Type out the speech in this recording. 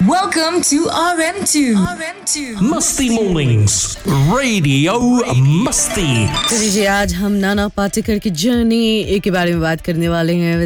Welcome to RM2. Musty Mornings, Radio Musty. तो लीजिए आज हम नाना पाटेकर की जर्नी के बारे में बात करने वाले हैं।